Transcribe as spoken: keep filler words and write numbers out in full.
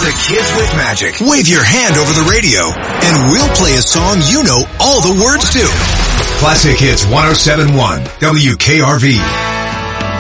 The Kids with Magic. Wave your hand over the radio, and we'll play a song you know all the words to. Classic Hits one oh seven point one, W K R V.